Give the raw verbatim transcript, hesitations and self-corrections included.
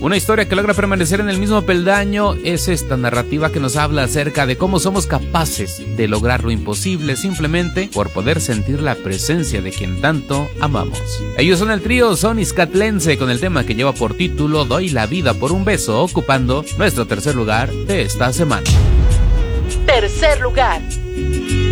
Una historia que logra permanecer en el mismo peldaño es esta narrativa que nos habla acerca de cómo somos capaces de lograr lo imposible simplemente por poder sentir la presencia de quien tanto amamos. Ellos son el trío Sonizcatlense con el tema que lleva por título Doy la vida por un beso, ocupando nuestro tercer lugar de esta semana. Tercer lugar.